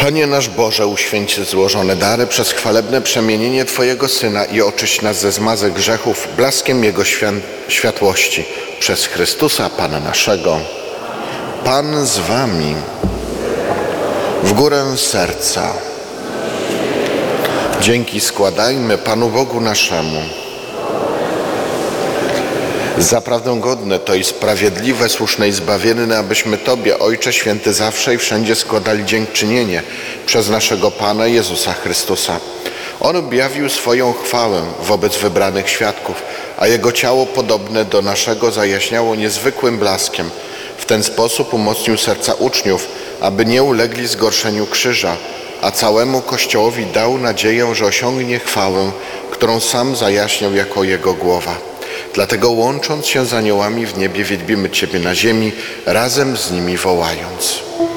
Panie nasz Boże, uświęć złożone dary przez chwalebne przemienienie Twojego Syna i oczyść nas ze zmazek grzechów blaskiem Jego światłości. Przez Chrystusa Pana naszego. Pan z Wami. W górę serca. Dzięki składajmy Panu Bogu naszemu. Zaprawdę godne to i sprawiedliwe, słuszne i zbawienne, abyśmy Tobie, Ojcze Święty, zawsze i wszędzie składali dziękczynienie przez naszego Pana Jezusa Chrystusa. On objawił swoją chwałę wobec wybranych świadków, a Jego ciało podobne do naszego zajaśniało niezwykłym blaskiem. W ten sposób umocnił serca uczniów, aby nie ulegli zgorszeniu krzyża, a całemu Kościołowi dał nadzieję, że osiągnie chwałę, którą sam zajaśniał jako Jego głowa. Dlatego łącząc się z aniołami w niebie wielbimy Ciebie na ziemi, razem z nimi wołając.